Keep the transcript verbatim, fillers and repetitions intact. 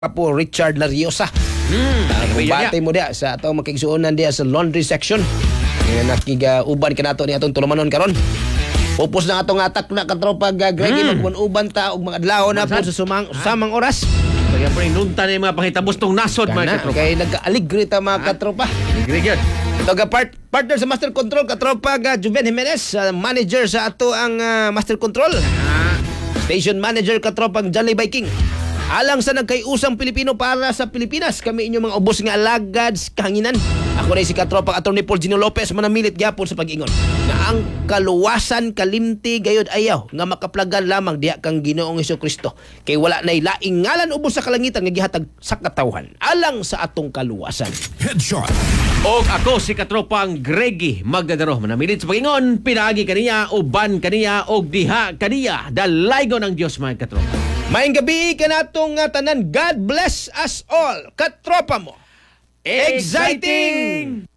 Apo Richard Lariosa. Hmm, Uh, batay mo dia sa atong makigsuonan dia sa laundry section. Nga nakiga-uban ka nato ni atong tulumanon karon. Pupos na atong atak na katropa Greggy Hmm. magbuan-uban ta og mga adlaw na po sa sumang samang oras. Kaya pa inunta na yung mga panghitabo tong nasod mga Kana katropa. kay nag-aligre ta mga katropa. Greg yun. Ito ga part, partner sa Master Control katropa ga Juven Jimenez, uh, manager sa ato ang uh, Master Control. Ah, Station manager katropang Jolly Viking. Alang sa nagkayusang Pilipino para sa Pilipinas, kami inyong mga ubos nga alagad kahanginan. Ako rin si katropang Atty. Paul Gino Lopez, manamilit gyapon sa pag-ingon na ang kaluwasan kalimti gayod ayaw nga makaplagan lamang diha kang Ginoong Hesukristo. Kay wala nay laing ngalan ubos sa kalangitan nga gihatag sa katawhan alang sa atong kaluwasan. Headshot. og ako si katropang Greggy Magdadaro. Manamilit sa pag-ingon, pinaagi kaniya, uban kaniya, og diha kaniya. Dalaygo ng Diyos mga katropa. Maayong gabi kanatong nga tanan. God bless us all. Katropa mo. Exciting!